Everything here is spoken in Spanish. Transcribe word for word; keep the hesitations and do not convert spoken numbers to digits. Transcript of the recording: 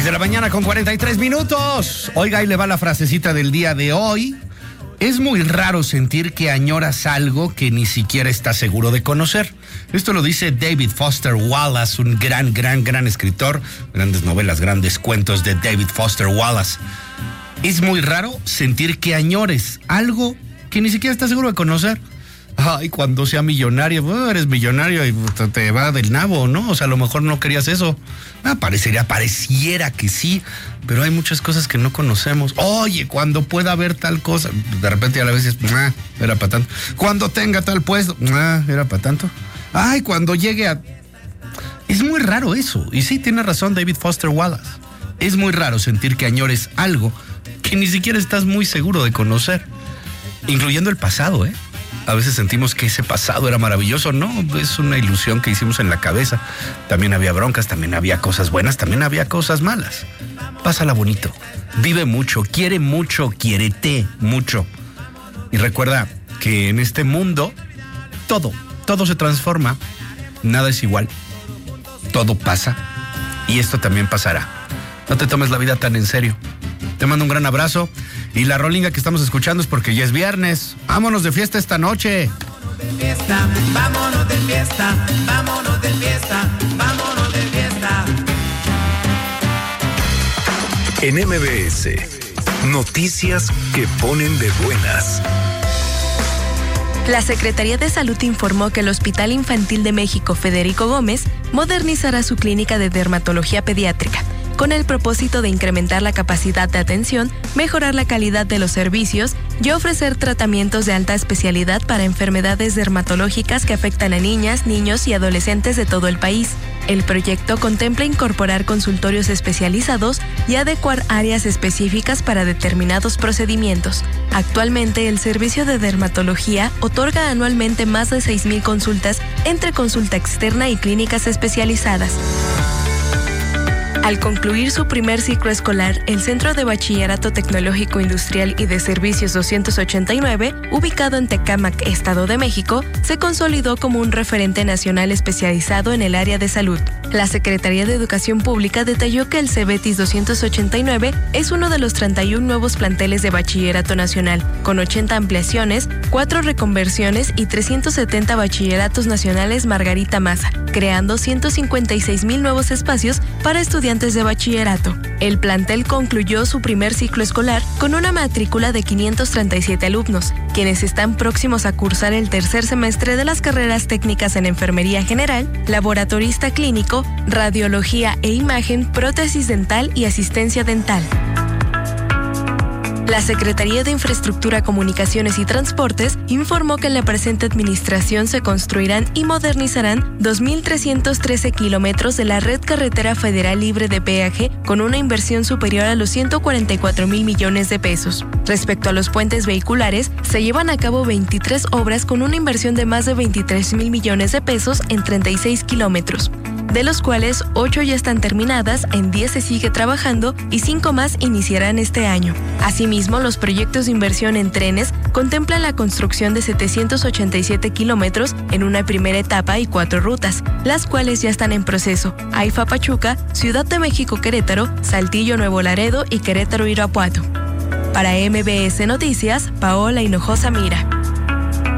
seis de la mañana con cuarenta y tres minutos. Oiga, ahí le va la frasecita del día de hoy. Es muy raro sentir que añoras algo que ni siquiera estás seguro de conocer. Esto lo dice David Foster Wallace, un gran, gran, gran escritor. Grandes novelas, grandes cuentos de David Foster Wallace. Es muy raro sentir que añores algo que ni siquiera estás seguro de conocer. Ay, cuando sea millonario, oh, eres millonario y te va del nabo, ¿no? O sea, a lo mejor no querías eso. Ah, parecería, pareciera que sí, pero hay muchas cosas que no conocemos. Oye, cuando pueda haber tal cosa, de repente a la vez dices, ah, era para tanto. Cuando tenga tal puesto, ah, era para tanto. Ay, cuando llegue a... Es muy raro eso. Y sí, tiene razón David Foster Wallace. Es muy raro sentir que añores algo que ni siquiera estás muy seguro de conocer. Incluyendo el pasado, ¿eh? A veces sentimos que ese pasado era maravilloso. No, es una ilusión que hicimos en la cabeza. También había broncas, también había cosas buenas, también había cosas malas. Pásala bonito, vive mucho, quiere mucho, quiérete mucho. Y recuerda que en este mundo todo, todo se transforma. Nada es igual. Todo pasa. Y esto también pasará. No te tomes la vida tan en serio. Te mando un gran abrazo. Y la rolinga que estamos escuchando es porque ya es viernes. Vámonos de fiesta esta noche. Vámonos de fiesta, vámonos de fiesta, vámonos de fiesta, vámonos de fiesta. En M B S, noticias que ponen de buenas. La Secretaría de Salud informó que el Hospital Infantil de México Federico Gómez modernizará su clínica de dermatología pediátrica, con el propósito de incrementar la capacidad de atención, mejorar la calidad de los servicios y ofrecer tratamientos de alta especialidad para enfermedades dermatológicas que afectan a niñas, niños y adolescentes de todo el país. El proyecto contempla incorporar consultorios especializados y adecuar áreas específicas para determinados procedimientos. Actualmente, el servicio de dermatología otorga anualmente más de seis mil consultas entre consulta externa y clínicas especializadas. Al concluir su primer ciclo escolar, el Centro de Bachillerato Tecnológico Industrial y de Servicios doscientos ochenta y nueve, ubicado en Tecámac, Estado de México, se consolidó como un referente nacional especializado en el área de salud. La Secretaría de Educación Pública detalló que el CEBETIS doscientos ochenta y nueve es uno de los treinta y un nuevos planteles de bachillerato nacional, con ochenta ampliaciones, cuatro reconversiones y trescientos setenta bachilleratos nacionales Margarita Maza, creando ciento cincuenta y seis mil nuevos espacios para estudiantes de bachillerato. El plantel concluyó su primer ciclo escolar con una matrícula de quinientos treinta y siete alumnos, quienes están próximos a cursar el tercer semestre de las carreras técnicas en enfermería general, laboratorista clínico, radiología e imagen, prótesis dental y asistencia dental. La Secretaría de Infraestructura, Comunicaciones y Transportes informó que en la presente administración se construirán y modernizarán dos mil trescientos trece kilómetros de la red carretera federal libre de peaje con una inversión superior a los ciento cuarenta y cuatro mil millones de pesos. Respecto a los puentes vehiculares, se llevan a cabo veintitrés obras con una inversión de más de veintitrés mil millones de pesos en treinta y seis kilómetros, de los cuales ocho ya están terminadas, en diez se sigue trabajando y cinco más iniciarán este año. Asimismo, los proyectos de inversión en trenes contemplan la construcción de setecientos ochenta y siete kilómetros en una primera etapa y cuatro rutas, las cuales ya están en proceso: AIFA Pachuca, Ciudad de México Querétaro, Saltillo Nuevo Laredo y Querétaro Irapuato. Para M B S Noticias, Paola Hinojosa Mira.